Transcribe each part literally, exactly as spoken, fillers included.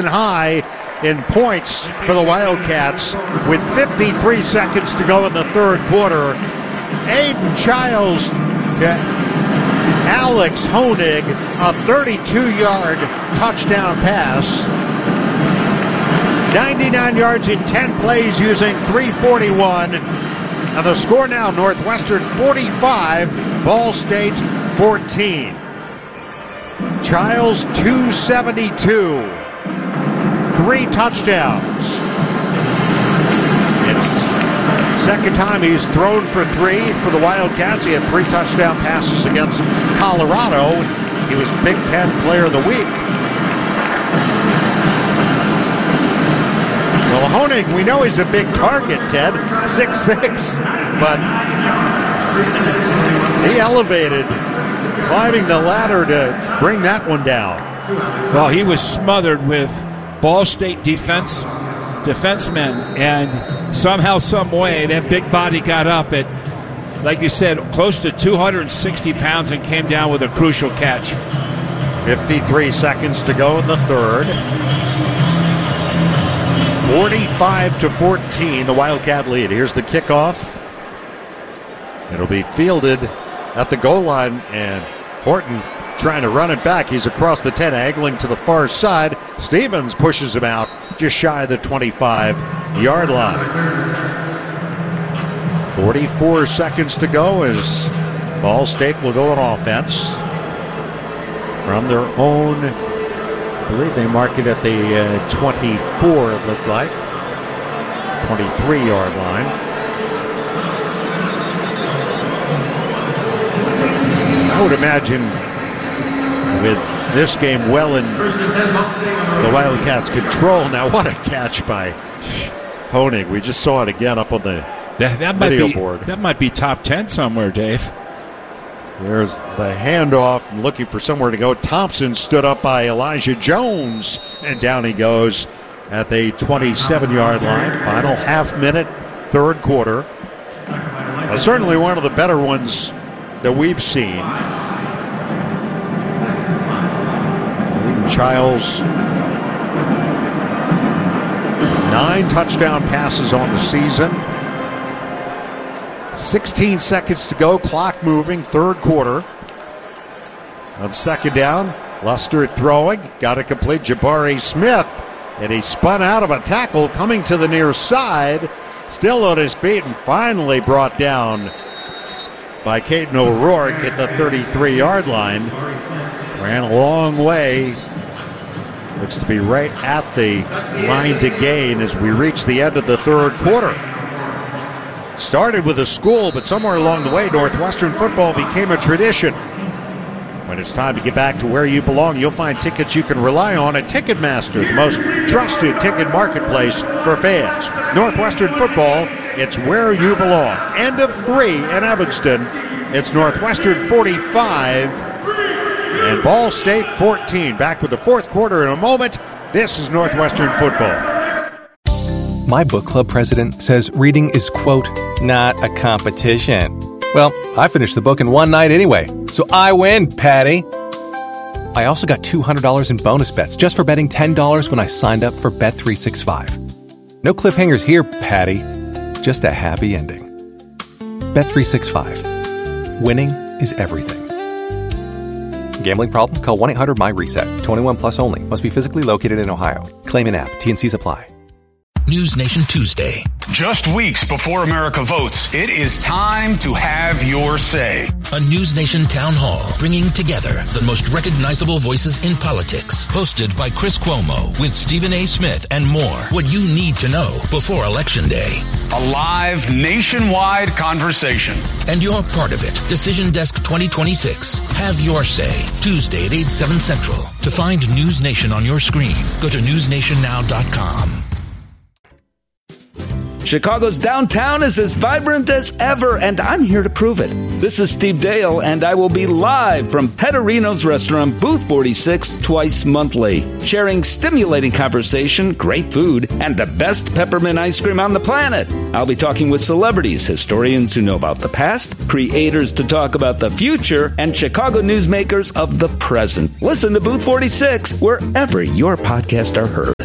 high in points for the Wildcats with fifty-three seconds to go in the third quarter. Aiden Childs to Alex Honig, a thirty-two-yard touchdown pass. ninety-nine yards in ten plays using three forty-one. And the score now, Northwestern forty-five, Ball State fourteen. Childs two seventy-two, three touchdowns. It's second time he's thrown for three for the Wildcats. He had three touchdown passes against Colorado. He was Big Ten Player of the Week. Well, Honig, we know he's a big target, Ted, six six, but he elevated, climbing the ladder to bring that one down. Well, he was smothered with Ball State defense, defensemen, and somehow, some way, that big body got up at, like you said, close to two hundred sixty pounds and came down with a crucial catch. fifty-three seconds to go in the third. forty-five to fourteen, the Wildcat lead. Here's the kickoff. It'll be fielded at the goal line, and Horton trying to run it back. He's across the ten, angling to the far side. Stevens pushes him out just shy of the twenty-five-yard line. forty-four seconds to go as Ball State will go on offense from their own. I believe they mark it at the uh, twenty-four, it looked like. twenty-three-yard line. I would imagine with this game well in the Wildcats' control. Now, what a catch by Honig. We just saw it again up on the that, that might video be, board. That might be top ten somewhere, Dave. There's the handoff and looking for somewhere to go. Thompson stood up by Elijah Jones, and down he goes at the twenty-seven-yard line. Final half minute, third quarter. Uh, certainly one of the better ones that we've seen. Aiden Childs, nine touchdown passes on the season. sixteen seconds to go, clock moving, third quarter. On second down, Luster throwing, got it complete, Jabari Smith, and he spun out of a tackle coming to the near side, still on his feet, and finally brought down by Caden O'Rourke at the thirty-three-yard line. Ran a long way. Looks to be right at the line to gain as we reach the end of the third quarter. Started with a school, but somewhere along the way, Northwestern football became a tradition. When it's time to get back to where you belong, you'll find tickets you can rely on at Ticketmaster, the most trusted ticket marketplace for fans. Northwestern football, it's where you belong. End of three in Evanston. It's Northwestern forty-five and Ball State fourteen. Back with the fourth quarter in a moment. This is Northwestern football. My book club president says reading is, quote, not a competition. Well, I finished the book in one night anyway, so I win, Patty. I also got two hundred dollars in bonus bets just for betting ten dollars when I signed up for Bet three sixty-five. No cliffhangers here, Patty. Just a happy ending. Bet three sixty-five. Winning is everything. Gambling problem? Call one eight hundred M Y reset. twenty-one plus only. Must be physically located in Ohio. Claim in app. T and C's apply. News Nation Tuesday. Just weeks before America votes, it is time to have your say. A News Nation town hall bringing together the most recognizable voices in politics. Hosted by Chris Cuomo with Stephen A. Smith and more. What you need to know before Election Day. A live nationwide conversation. And you're part of it. Decision Desk twenty twenty-six. Have your say. Tuesday at eight, seven Central. To find News Nation on your screen, go to news nation now dot com. Chicago's downtown is as vibrant as ever, and I'm here to prove it. This is Steve Dale, and I will be live from Pedorino's Restaurant, Booth forty-six, twice monthly, sharing stimulating conversation, great food, and the best peppermint ice cream on the planet. I'll be talking with celebrities, historians who know about the past, creators to talk about the future, and Chicago newsmakers of the present. Listen to Booth forty-six wherever your podcasts are heard.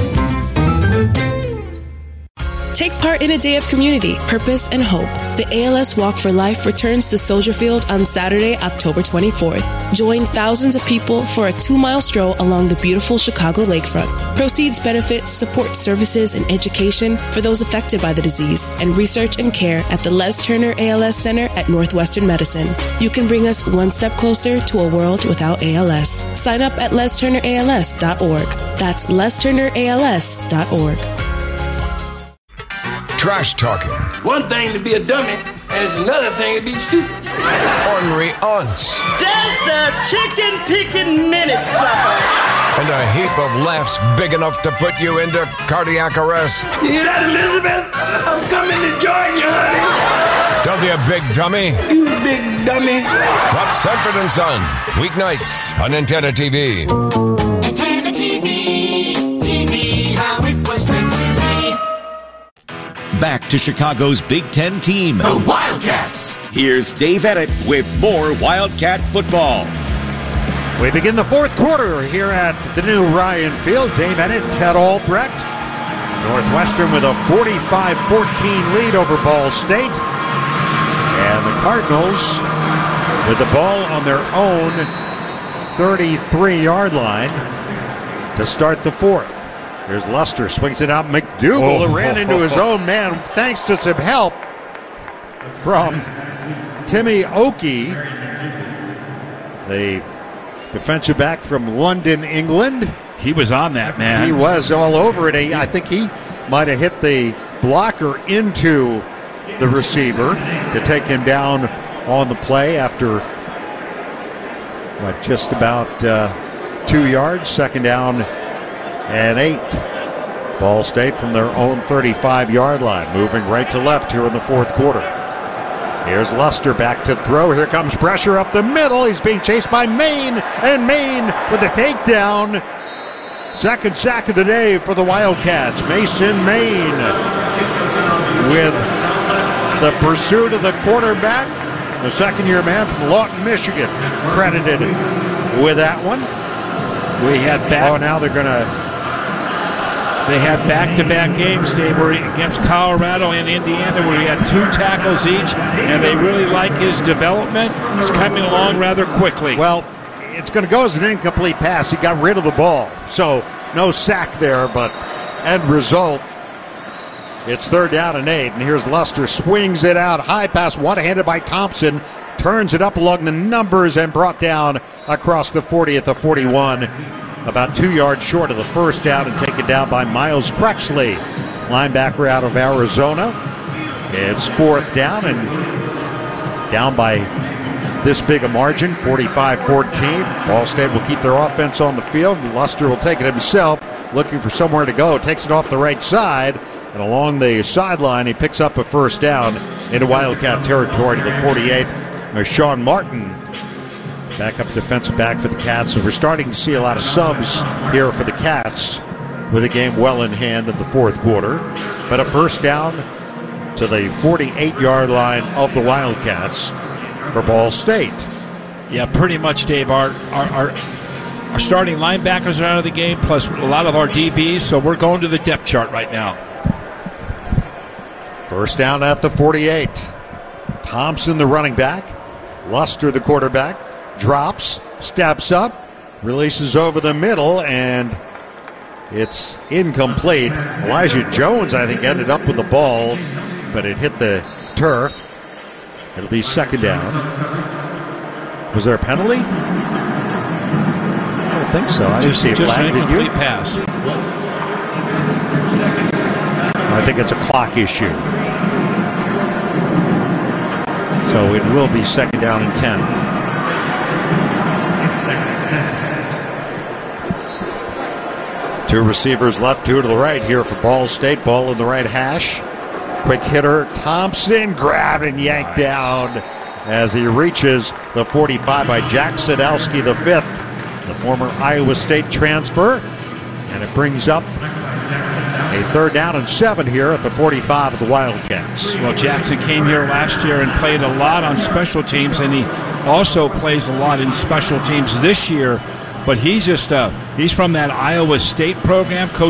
Take part in a day of community, purpose, and hope. The A L S Walk for Life returns to Soldier Field on Saturday, October twenty-fourth. Join thousands of people for a two-mile stroll along the beautiful Chicago lakefront. Proceeds benefit support services and education for those affected by the disease and research and care at the Les Turner A L S Center at Northwestern Medicine. You can bring us one step closer to a world without A L S. Sign up at les turner a l s dot org. That's les turner a l s dot org. Trash talking. One thing to be a dummy, and it's another thing to be stupid. Ornery aunts. Just a chicken picking minute, sucker. And a heap of laughs big enough to put you into cardiac arrest. You hear that, Elizabeth? I'm coming to join you, honey. Don't be a big dummy. You big dummy. Watch Sanford and Son, weeknights on Antenna T V. Antenna T V, T V, how it was meant to be. Back to Chicago's Big Ten team, the Wildcats. Here's Dave Emmett with more Wildcat football. We begin the fourth quarter here at the new Ryan Field. Dave Emmett, Ted Albrecht. Northwestern with a forty-five fourteen lead over Ball State. And the Cardinals with the ball on their own thirty-three-yard line to start the fourth. Here's Luster, swings it out. McDougal oh. ran into his own man thanks to some help from Timmy Oakey, the defensive back from London, England. He was on that, man. He was all over it. I think he might have hit the blocker into the receiver to take him down on the play after, what, just about uh, two yards, second down and eight. Ball State from their own thirty-five-yard line, moving right to left here in the fourth quarter. Here's Luster back to throw. Here comes pressure up the middle. He's being chased by Maine, and Maine with a takedown. Second sack of the day for the Wildcats. Mason Maine with the pursuit of the quarterback. The second-year man from Lawton, Michigan, credited with that one. We had back. Oh, now they're going to. They had back-to-back games, Dave, where against Colorado and Indiana, where he had two tackles each, and they really like his development. He's coming along rather quickly. Well, it's going to go as an incomplete pass. He got rid of the ball, so no sack there, but end result, it's third down and eight, and here's Luster, swings it out, high pass, one-handed by Thompson, turns it up along the numbers and brought down across the forty at the forty-one. About two yards short of the first down and taken down by Miles Crutchley, linebacker out of Arizona. It's fourth down and down by this big a margin, forty-five fourteen. Ball State will keep their offense on the field. Luster will take it himself, looking for somewhere to go. Takes it off the right side, and along the sideline, he picks up a first down into Wildcat territory to the forty-eight. There's Sean Martin, backup defensive back for the Cats. So we're starting to see a lot of subs here for the Cats with a game well in hand in the fourth quarter. But a first down to the forty-eight-yard line of the Wildcats for Ball State. Yeah, pretty much, Dave. Our, our, our, our starting linebackers are out of the game, plus a lot of our D Bs, so we're going to the depth chart right now. First down at the forty-eight. Thompson, the running back. Luster, the quarterback. Drops, steps up, releases over the middle, and it's incomplete. Elijah Jones, I think, ended up with the ball, but it hit the turf. It'll be second down. Was there a penalty? I don't think so. I didn't just, see a just flag. an Did you? incomplete pass. I think it's a clock issue. So it will be second down and ten. Two receivers left, two to the right here for Ball State. Ball in the right hash. quick hitter. Thompson grabbed and yanked Nice. down as he reaches the forty-five by Jack Sadowski, the fifth, the former Iowa State transfer. And it brings up a third down and seven here at the forty-five of the Wildcats. Well, Jackson came here last year and played a lot on special teams, and he also plays a lot in special teams this year. But he's just uh, he's from that Iowa State program. Coach